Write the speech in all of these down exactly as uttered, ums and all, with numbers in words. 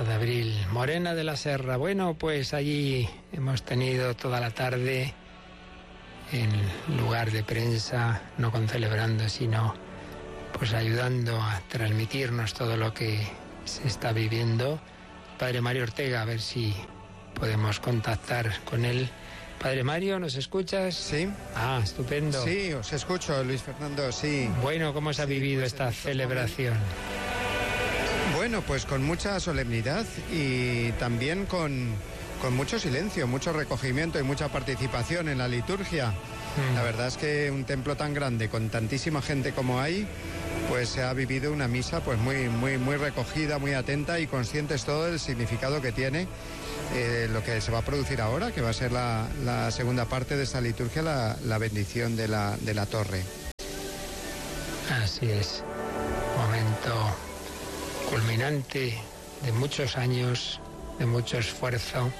doce de abril, Morena de la Serra. Bueno, pues allí hemos tenido toda la tarde en lugar de prensa, no concelebrando, sino pues ayudando a transmitirnos todo lo que se está viviendo. Padre Mario Ortega, a ver si podemos contactar con él. Padre Mario, ¿nos escuchas? Sí. Ah, estupendo. Sí, os escucho, Luis Fernando, sí. Bueno, ¿cómo se ha sí, vivido pues esta celebración? Bueno, pues con mucha solemnidad y también con, con mucho silencio, mucho recogimiento y mucha participación en la liturgia. Mm. La verdad es que un templo tan grande, con tantísima gente como hay, pues se ha vivido una misa pues muy, muy, muy recogida, muy atenta y conscientes todo del significado que tiene eh, lo que se va a producir ahora, que va a ser la, la segunda parte de esta liturgia, la, la bendición de la, de la torre. Así es, momento culminante de muchos años, de mucho esfuerzo,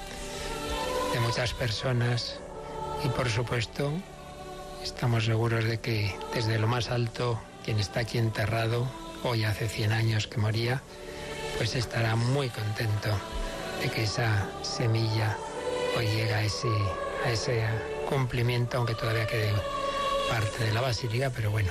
de muchas personas y por supuesto estamos seguros de que desde lo más alto quien está aquí enterrado, hoy hace cien años que moría, pues estará muy contento de que esa semilla hoy llega a ese, a ese cumplimiento, aunque todavía quede parte de la basílica, pero bueno,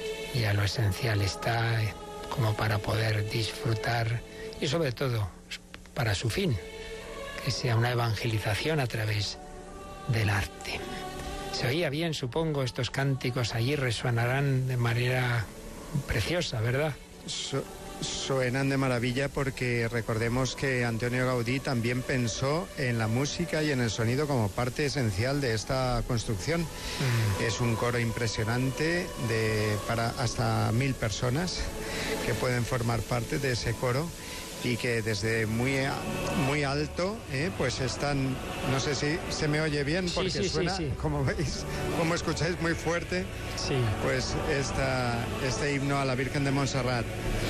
ya lo esencial está como para poder disfrutar y sobre todo para su fin, que sea una evangelización a través del arte. Se oía bien, supongo, estos cánticos allí resuenarán de manera preciosa, ¿verdad? Su- suenan de maravilla porque recordemos que Antonio Gaudí también pensó en la música y en el sonido como parte esencial de esta construcción. Mm. Es un coro impresionante de para hasta mil personas que pueden formar parte de ese coro y que desde muy, muy alto, eh, pues están, no sé si se me oye bien porque sí, sí, suena, sí, sí. como veis, como escucháis, muy fuerte, sí. Pues esta, este himno a la Virgen de Montserrat.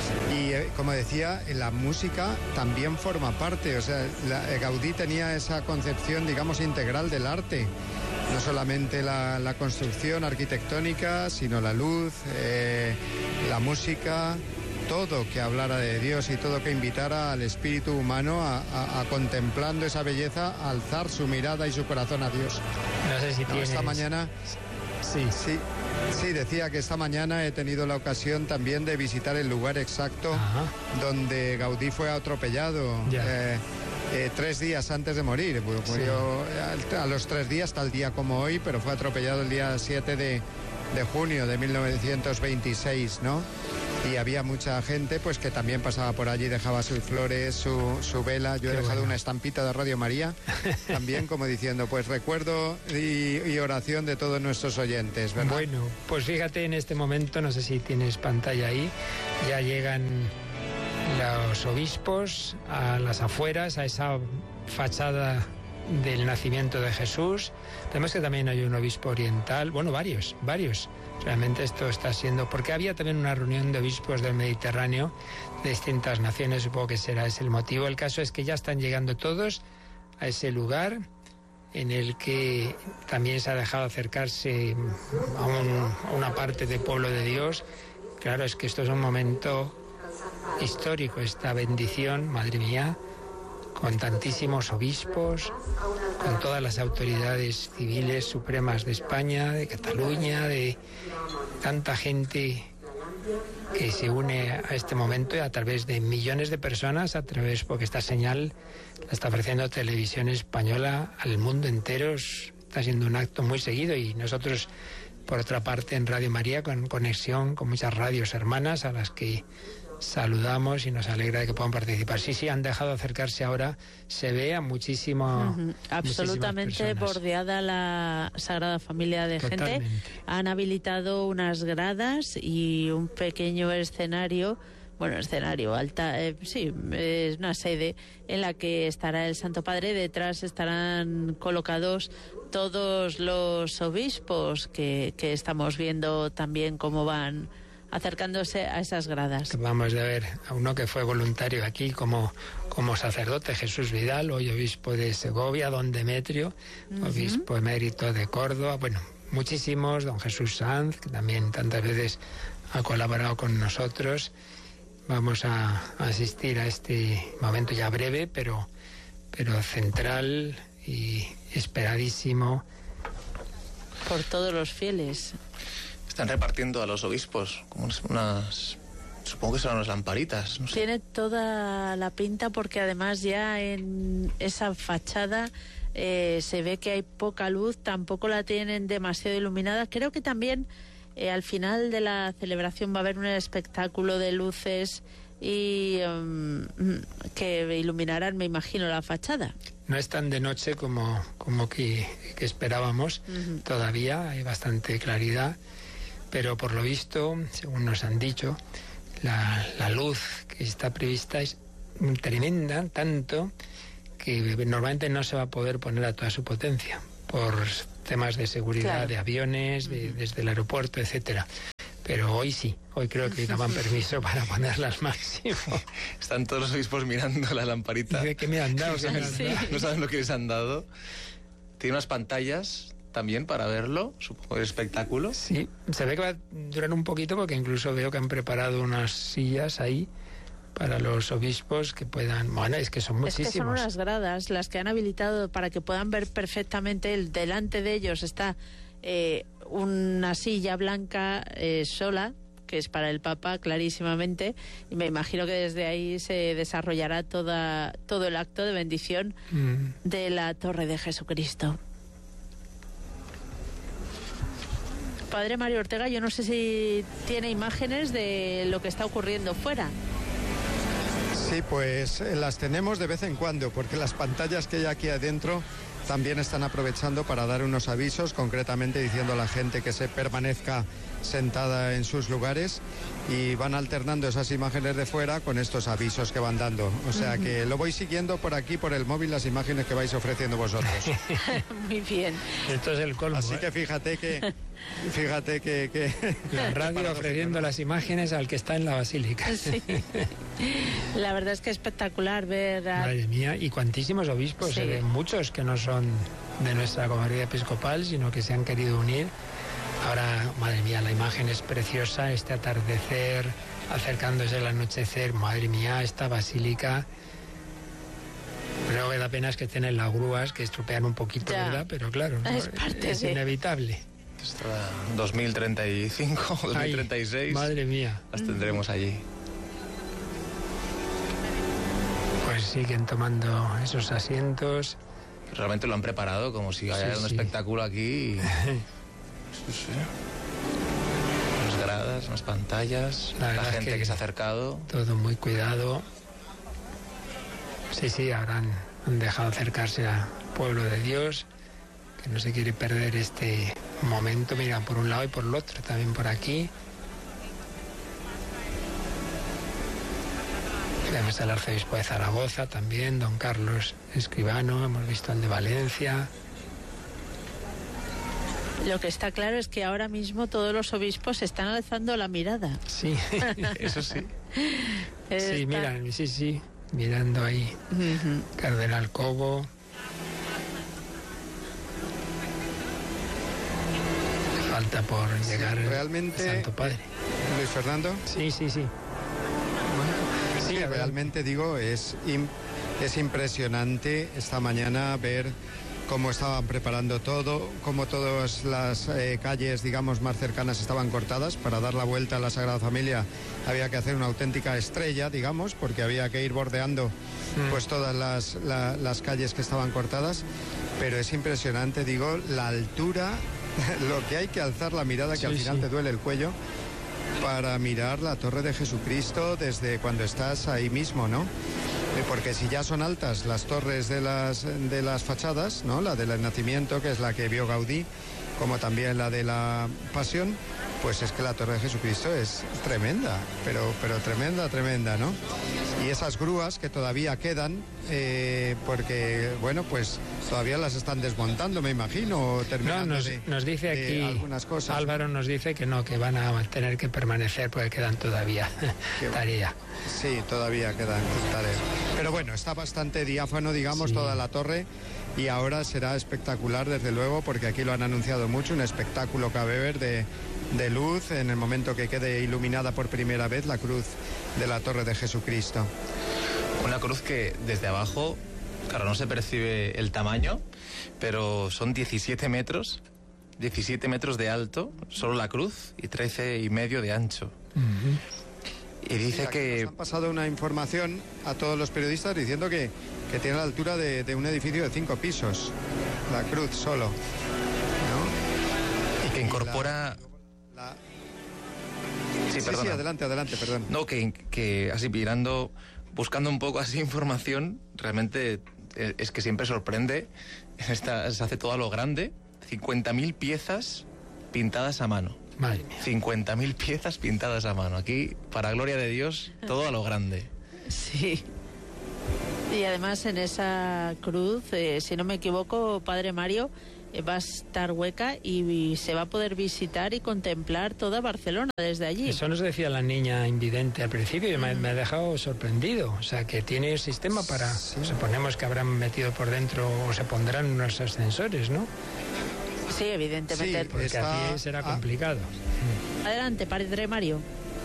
Y eh, como decía, la música también forma parte, o sea, la, Gaudí tenía esa concepción, digamos, integral del arte. No solamente la, la construcción arquitectónica, sino la luz, eh, la música, todo que hablara de Dios y todo que invitara al espíritu humano a, a, a contemplando esa belleza, a alzar su mirada y su corazón a Dios. No sé si no, tienes... Esta mañana... Sí. Sí, sí, decía que esta mañana he tenido la ocasión también de visitar el lugar exacto Ajá. donde Gaudí fue atropellado. Eh, eh, tres días antes de morir. Murió sí. a, a los tres días, tal día como hoy, pero fue atropellado el día siete de junio de mil novecientos veintiséis, ¿no? Y había mucha gente pues que también pasaba por allí, dejaba sus flores, su, su vela. Yo he Qué dejado bueno. una estampita de Radio María, también como diciendo, pues recuerdo y, y oración de todos nuestros oyentes, ¿verdad? Bueno, pues fíjate, en este momento, no sé si tienes pantalla ahí, ya llegan los obispos a las afueras, a esa fachada del nacimiento de Jesús. Vemos que también hay un obispo oriental, bueno, varios, varios. Realmente esto está siendo, porque había también una reunión de obispos del Mediterráneo, de distintas naciones, supongo que será ese el motivo. El caso es que ya están llegando todos a ese lugar en el que también se ha dejado acercarse a, un, a una parte del pueblo de Dios. Claro, es que esto es un momento histórico, esta bendición, madre mía, con tantísimos obispos, con todas las autoridades civiles supremas de España, de Cataluña, de tanta gente que se une a este momento y a través de millones de personas, a través, porque esta señal la está ofreciendo Televisión Española al mundo entero, está siendo un acto muy seguido y nosotros, por otra parte, en Radio María, con conexión con muchas radios hermanas a las que saludamos y nos alegra de que puedan participar. Sí, sí, han dejado acercarse ahora, se ve a muchísimo... Uh-huh. Absolutamente bordeada la Sagrada Familia de Totalmente. gente. Han habilitado unas gradas y un pequeño escenario, bueno, escenario, alta, eh, sí, es una sede en la que estará el Santo Padre. Detrás estarán colocados todos los obispos que, que estamos viendo también cómo van acercándose a esas gradas. Vamos a ver a uno que fue voluntario aquí como, como sacerdote, Jesús Vidal, hoy obispo de Segovia, don Demetrio, uh-huh. obispo emérito de Córdoba, bueno, muchísimos, don Jesús Sanz, que también tantas veces ha colaborado con nosotros, vamos a, a asistir a este momento ya breve, pero, pero central y esperadísimo. Por todos los fieles. Están repartiendo a los obispos como unas... Supongo que serán unas lamparitas. No sé. Tiene toda la pinta porque además ya en esa fachada eh, se ve que hay poca luz, tampoco la tienen demasiado iluminada. Creo que también eh, al final de la celebración va a haber un espectáculo de luces y um, que iluminarán, me imagino, la fachada. No es tan de noche como, como que, que esperábamos. Uh-huh. Todavía hay bastante claridad, pero por lo visto, según nos han dicho, La, la luz que está prevista es tremenda, tanto que normalmente no se va a poder poner a toda su potencia por temas de seguridad, claro, de aviones, de, desde el aeropuerto, etcétera. Pero hoy sí, hoy creo que daban permiso para ponerla al máximo. Están todos los obispos mirando la lamparita. ¿De qué me han dado? ¿Qué me han sí. dado? No saben lo que les han dado. Tiene unas pantallas también para verlo, supongo el espectáculo. Sí, se ve que va a durar un poquito porque incluso veo que han preparado unas sillas ahí para los obispos que puedan... Bueno, es que son muchísimos. Es que son unas gradas las que han habilitado para que puedan ver perfectamente. El, delante de ellos está eh, una silla blanca eh, sola, que es para el Papa, clarísimamente, y me imagino que desde ahí se desarrollará toda, todo el acto de bendición mm. de la Torre de Jesucristo. Padre Mario Ortega, yo no sé si tiene imágenes de lo que está ocurriendo fuera. Sí, pues las tenemos de vez en cuando, porque las pantallas que hay aquí adentro también están aprovechando para dar unos avisos, concretamente diciendo a la gente que se permanezca sentada en sus lugares, y van alternando esas imágenes de fuera con estos avisos que van dando. O sea uh-huh. que lo voy siguiendo por aquí, por el móvil, las imágenes que vais ofreciendo vosotros. Muy bien. Esto es el colmo. Así que fíjate que... Fíjate que... que la radio ofreciendo las imágenes al que está en la basílica. Sí. La verdad es que es espectacular ver... A... Madre mía, y cuantísimos obispos, sí. eh, muchos que no son de nuestra cofradía episcopal, sino que se han querido unir. Ahora, madre mía, la imagen es preciosa, este atardecer, acercándose el anochecer, madre mía, esta basílica. Pero que da pena es que tienen las grúas que estropean un poquito, ya. ¿verdad? Pero claro, ¿no? es, parte es de... inevitable. Hasta dos mil treinta y cinco, dos mil treinta y seis. Ay, madre mía. Las tendremos allí. Pues siguen tomando esos asientos. Realmente lo han preparado como si haya sí, un sí. espectáculo aquí. Sí, sí. Unas gradas, unas pantallas, la, la gente que, que se ha acercado. Todo muy cuidado. Sí, sí, ahora han, han dejado acercarse al pueblo de Dios, que no se quiere perder este momento. Mira, por un lado y por el otro, también por aquí. Vemos al arzobispo de Zaragoza también, don Carlos Escribano, hemos visto al de Valencia. Lo que está claro es que ahora mismo todos los obispos están alzando la mirada. Sí, eso sí. Está... Sí, miran, sí, sí, mirando ahí. Uh-huh. Cardenal Cobo. Falta por llegar sí, realmente, el Santo Padre. Luis Fernando. Sí, sí, sí. Bueno, sí, realmente digo, es, im, es impresionante esta mañana ver cómo estaban preparando todo, cómo todas las eh, calles, digamos, más cercanas estaban cortadas. Para dar la vuelta a la Sagrada Familia había que hacer una auténtica estrella, digamos, porque había que ir bordeando mm. pues todas las, la, las calles que estaban cortadas. Pero es impresionante, digo, la altura, lo que hay que alzar la mirada, que sí, al final sí. te duele el cuello, para mirar la Torre de Jesucristo desde cuando estás ahí mismo, ¿no? Porque si ya son altas las torres de las, de las fachadas, ¿no? La del Nacimiento, que es la que vio Gaudí, como también la de la Pasión, pues es que la Torre de Jesucristo es tremenda, pero, pero tremenda, tremenda, ¿no? Y esas grúas que todavía quedan, eh, porque, bueno, pues todavía las están desmontando, me imagino, o terminando no, nos, de, nos dice aquí, de algunas cosas. Álvaro nos dice que no, que van a tener que permanecer porque quedan todavía tarea. Sí, todavía quedan tareas. Pero bueno, está bastante diáfano, digamos, sí. toda la torre, y ahora será espectacular, desde luego, porque aquí lo han anunciado mucho, un espectáculo que va a haber de, de luz en el momento que quede iluminada por primera vez la cruz de la Torre de Jesucristo. Una cruz que desde abajo, claro, no se percibe el tamaño, pero son diecisiete metros, diecisiete metros de alto, solo la cruz, y trece y medio de ancho. Uh-huh. Y dice sí, que... Nos han pasado una información a todos los periodistas diciendo que, que tiene la altura de, de un edificio de cinco pisos, la cruz solo, ¿no? Y que incorpora... Y la, la... Sí, sí, sí, adelante, adelante, perdón. No, que, que así mirando... Buscando un poco así información, realmente es que siempre sorprende. Esta, se hace todo a lo grande. cincuenta mil piezas pintadas a mano. Madre mía. cincuenta mil piezas pintadas a mano. Aquí, para gloria de Dios, todo a lo grande. Sí. Y además en esa cruz, eh, si no me equivoco, Padre Mario, eh, va a estar hueca y, y se va a poder visitar y contemplar toda Barcelona desde allí. Eso nos decía la niña invidente al principio y mm. me, me ha dejado sorprendido. O sea, que tiene sistema para... Sí. Suponemos que habrán metido por dentro o se pondrán unos ascensores, ¿no? Sí, evidentemente. Sí, porque está... así será complicado. Ah. Adelante, Padre Mario.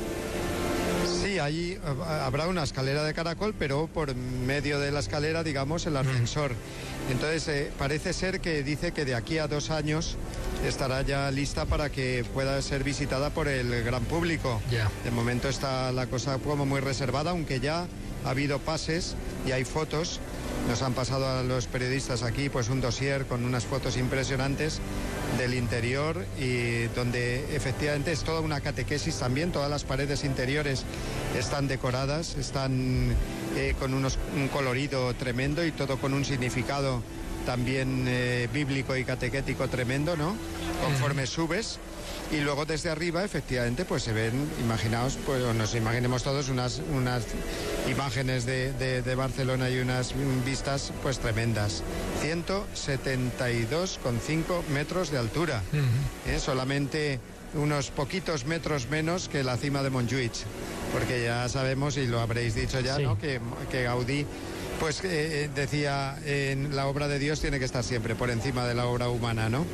Sí, allí habrá una escalera de caracol, pero por medio de la escalera, digamos, el ascensor. Mm. Entonces, eh, parece ser que dice que de aquí a dos años estará ya lista para que pueda ser visitada por el gran público. Yeah. De momento está la cosa como muy reservada, aunque ya ha habido pases y hay fotos. Nos han pasado a los periodistas aquí pues un dossier con unas fotos impresionantes del interior, y donde efectivamente es toda una catequesis también. Todas las paredes interiores están decoradas, están eh, con unos, un colorido tremendo, y todo con un significado también eh, bíblico y catequético tremendo, ¿no? Conforme subes. Y luego desde arriba, efectivamente, pues se ven, imaginaos, pues nos imaginemos todos unas, unas imágenes de, de, de Barcelona y unas vistas pues tremendas. ciento setenta y dos coma cinco metros de altura, uh-huh. ¿eh? Solamente unos poquitos metros menos que la cima de Montjuïc, porque ya sabemos, y lo habréis dicho ya, sí. ¿no? Que, que Gaudí... Pues eh, decía, en la obra de Dios tiene que estar siempre por encima de la obra humana, ¿no?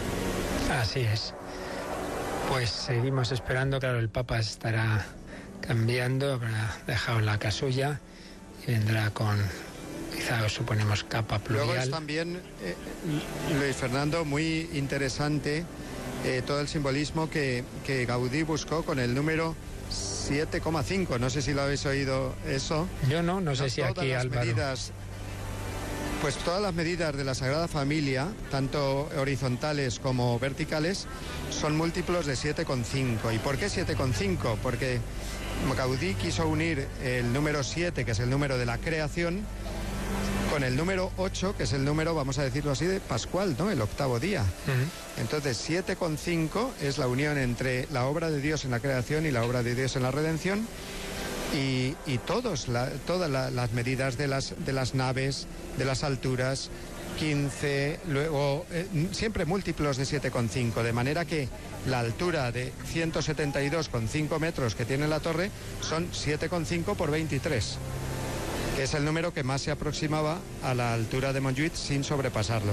Así es. Pues seguimos esperando, claro, el Papa estará cambiando, habrá dejado la casulla y vendrá con, quizá suponemos, capa pluvial. Luego es también, eh, Luis Fernando, muy interesante eh, todo el simbolismo que, que Gaudí buscó con el número siete coma cinco, no sé si lo habéis oído eso. Yo no, no sé no, si aquí Álvaro. Medidas, pues todas las medidas de la Sagrada Familia, tanto horizontales como verticales, son múltiplos de siete coma cinco. ¿Y por qué siete coma cinco? Porque Gaudí quiso unir el número siete, que es el número de la creación, con el número ocho, que es el número, vamos a decirlo así, de Pascual, ¿no? El octavo día. Uh-huh. Entonces, siete coma cinco es la unión entre la obra de Dios en la creación y la obra de Dios en la redención. Y, y todos la, todas la, las medidas de las, de las naves, de las alturas, quince, luego eh, siempre múltiplos de siete coma cinco, de manera que la altura de ciento setenta y dos coma cinco metros que tiene la torre son siete coma cinco por veintitrés, que es el número que más se aproximaba a la altura de Montjuïc sin sobrepasarlo.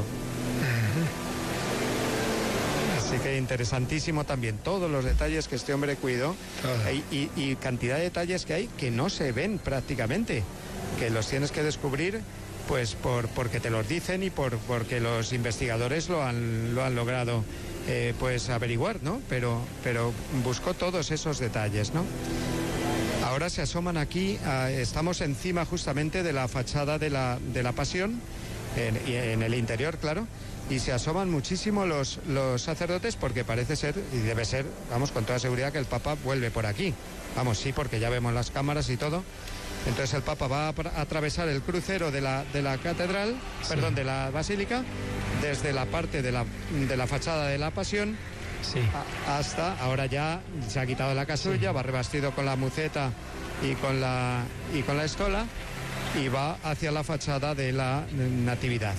Así que interesantísimo también todos los detalles que este hombre cuidó, y, y, y cantidad de detalles que hay que no se ven prácticamente, que los tienes que descubrir pues por porque te los dicen y por porque los investigadores lo han lo han logrado eh, pues averiguar, ¿no? Pero pero buscó todos esos detalles, ¿no? Ahora se asoman aquí, a, estamos encima justamente de la fachada de la de la Pasión, en, en el interior, claro. Y se asoman muchísimo los, los sacerdotes, porque parece ser, y debe ser, vamos, con toda seguridad, que el Papa vuelve por aquí. Vamos, sí, porque ya vemos las cámaras y todo. Entonces el Papa va a, a atravesar el crucero de la, de la catedral, sí. perdón, de la basílica, desde la parte de la, de la fachada de la Pasión, sí. a, hasta, ahora ya se ha quitado la casulla, sí. va revestido con la muceta y con la, y con la estola. y va hacia la fachada de la Natividad.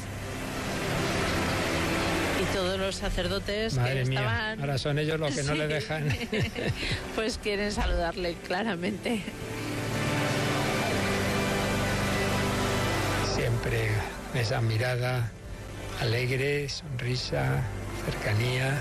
Y todos los sacerdotes Madre que mía, estaban... ahora son ellos los que no sí. le dejan. Pues quieren saludarle claramente. Siempre esa mirada alegre, sonrisa, cercanía.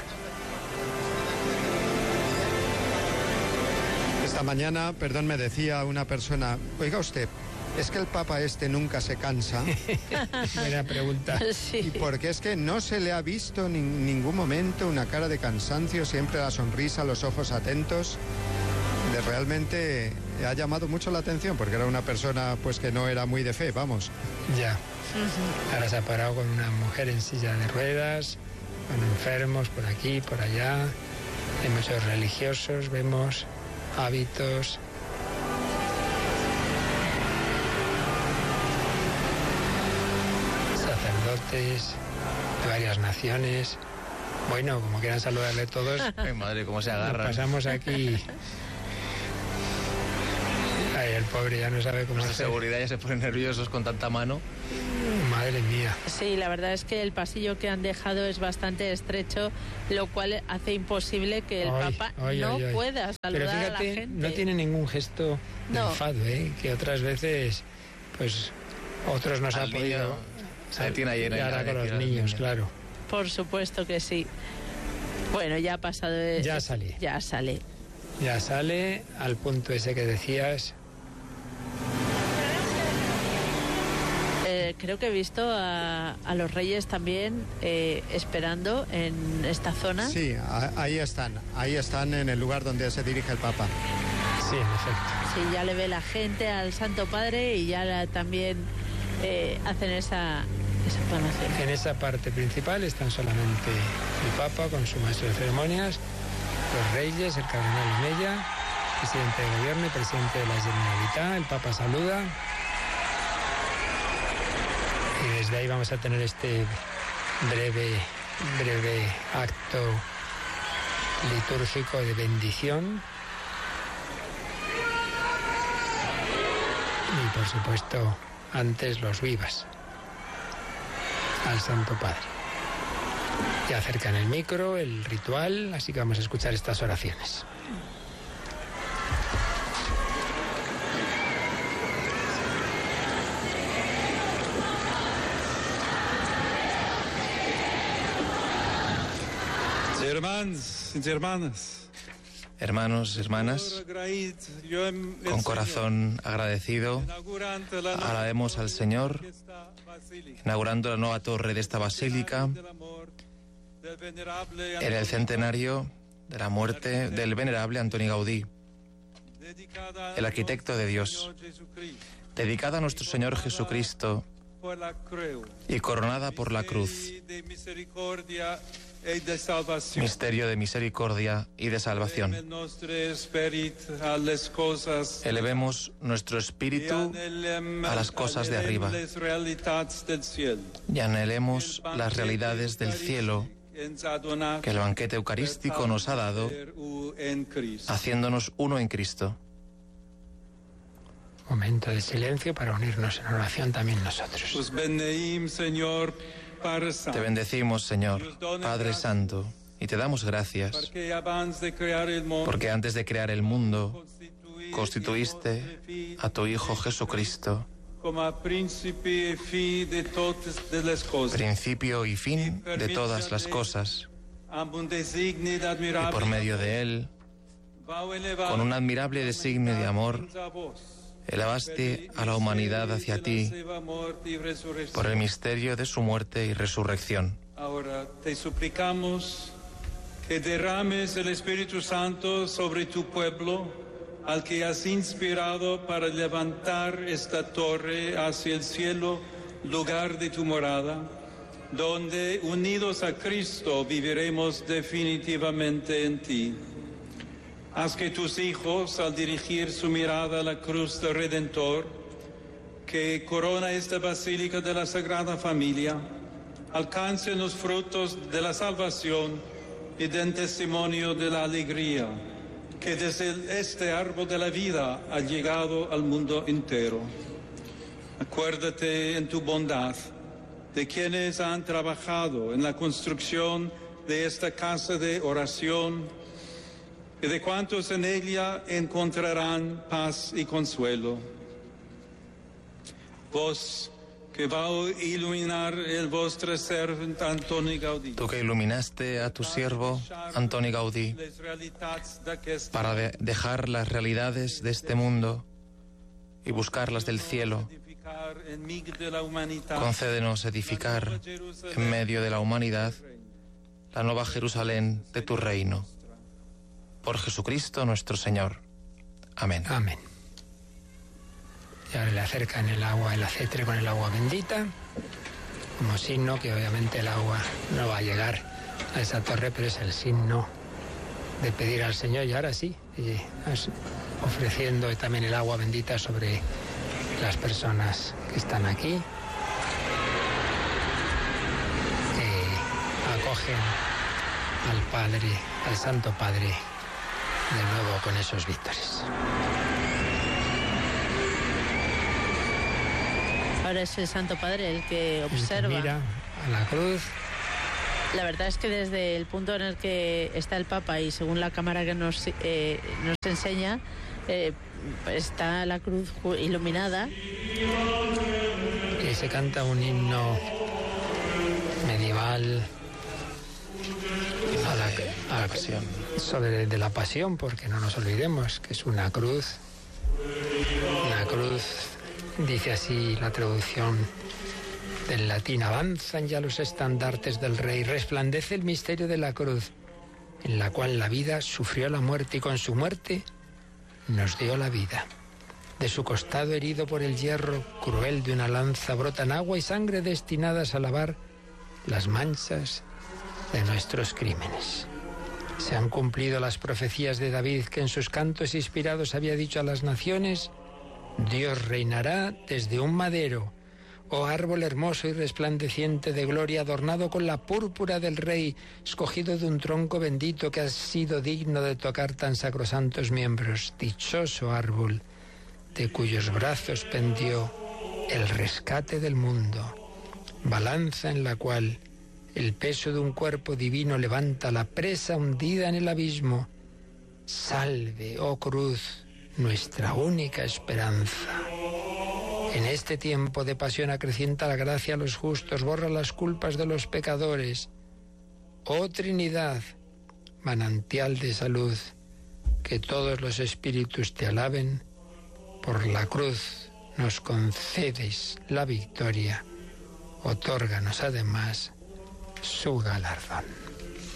Esta mañana, perdón, me decía una persona, oiga usted, ¿es que el Papa este nunca se cansa? Buena pregunta. Sí. Y porque es que no se le ha visto en ningún momento una cara de cansancio, siempre la sonrisa, los ojos atentos. De realmente ha llamado mucho la atención porque era una persona pues que no era muy de fe, vamos. Ya. Ahora se ha parado con una mujer en silla de ruedas, con enfermos por aquí, por allá. Hay muchos religiosos, vemos hábitos. Sacerdotes de varias naciones. Bueno, como quieran saludarle todos. Ay, madre, cómo se agarran. Pasamos aquí. Ay, el pobre ya no sabe cómo Los de hacer. seguridad ya se ponen nerviosos con tanta mano. Madre mía. Sí, la verdad es que el pasillo que han dejado es bastante estrecho, lo cual hace imposible que el Ay, Papa ay, no ay, ay. pueda saludar Pero a la fíjate, gente. no tiene ningún gesto de No. enfado, ¿eh? Que otras veces, pues, otros nos Al ha podido... niño se detiene ahí en y el- ahora en con el- los en el niños, niño. claro. Por supuesto que sí. Bueno, ya ha pasado... de- Ya sale. Ya sale. Ya sale al punto ese que decías. Eh, creo que he visto a, a los reyes también eh, esperando en esta zona. Sí, a- ahí están, ahí están en el lugar donde se dirige el Papa. Sí, en efecto. Sí, ya le ve la gente al Santo Padre y ya la- también eh, hacen esa, esa donación. En esa parte principal están solamente el Papa con su maestro de ceremonias, los reyes, el cardenal Omeya, presidente de gobierno y presidente de la Generalitat. El Papa saluda. Y desde ahí vamos a tener este breve, breve acto litúrgico de bendición. Y por supuesto, antes los vivas al Santo Padre. Y acercan el micro, el ritual, así que vamos a escuchar estas oraciones. Hermanos y hermanas, Hermanos, hermanas, con corazón agradecido, alabemos al Señor, inaugurando la nueva torre de esta basílica en el centenario de la muerte del venerable Antoni Gaudí, el arquitecto de Dios, dedicada a nuestro Señor Jesucristo y coronada por la cruz, misterio de misericordia y de salvación. Elevemos nuestro espíritu a las cosas de arriba y anhelemos las realidades del cielo que el banquete eucarístico nos ha dado, haciéndonos uno en Cristo. Momento de silencio para unirnos en oración también nosotros. Te bendecimos, Señor, Padre Santo, y te damos gracias porque antes de crear el mundo constituiste a tu Hijo Jesucristo principio y fin de todas las cosas, y por medio de Él, con un admirable designio de amor, elevaste a la humanidad hacia ti por el misterio de su muerte y resurrección. Ahora te suplicamos que derrames el Espíritu Santo sobre tu pueblo, al que has inspirado para levantar esta torre hacia el cielo, lugar de tu morada, donde unidos a Cristo viviremos definitivamente en ti. Haz que tus hijos, al dirigir su mirada a la cruz del Redentor, que corona esta basílica de la Sagrada Familia, alcancen los frutos de la salvación y den testimonio de la alegría que desde este árbol de la vida ha llegado al mundo entero. Acuérdate en tu bondad de quienes han trabajado en la construcción de esta casa de oración y de cuantos en ella encontrarán paz y consuelo. Vos que va a iluminar el vostro servant Antoni Gaudí. Tú que iluminaste a tu siervo Antoni Gaudí para de dejar las realidades de este mundo y buscarlas del cielo, concédenos edificar en medio de la humanidad la nueva Jerusalén de tu reino. Por Jesucristo nuestro Señor. Amén. Amén. Y ahora le acercan el agua, el aceite con el agua bendita, como signo que obviamente el agua no va a llegar a esa torre, pero es el signo de pedir al Señor. Y ahora sí, ofreciendo también el agua bendita sobre las personas que están aquí, que acogen al Padre, al Santo Padre, de nuevo con esos víctores. Ahora es el Santo Padre el que observa. El que mira a la cruz. La verdad es que desde el punto en el que está el Papa y según la cámara que nos, eh, nos enseña, eh, está la cruz iluminada. Y se canta un himno medieval a la, a la pasión. Sobre de la pasión, porque no nos olvidemos que es una cruz. Una cruz, dice así la traducción del latín: avanzan ya los estandartes del Rey, resplandece el misterio de la cruz, en la cual la vida sufrió la muerte y con su muerte nos dio la vida. De su costado herido por el hierro cruel de una lanza brotan agua y sangre destinadas a lavar las manchas de nuestros crímenes. Se han cumplido las profecías de David, que en sus cantos inspirados había dicho a las naciones: Dios reinará desde un madero, oh árbol hermoso y resplandeciente de gloria, adornado con la púrpura del Rey, escogido de un tronco bendito que ha sido digno de tocar tan sacrosantos miembros. Dichoso árbol, de cuyos brazos pendió el rescate del mundo, balanza en la cual el peso de un cuerpo divino levanta la presa hundida en el abismo. Salve, oh cruz, nuestra única esperanza. En este tiempo de pasión acrecienta la gracia a los justos, borra las culpas de los pecadores. Oh Trinidad, manantial de salud, que todos los espíritus te alaben. Por la cruz nos concedes la victoria, otórganos además su galardón.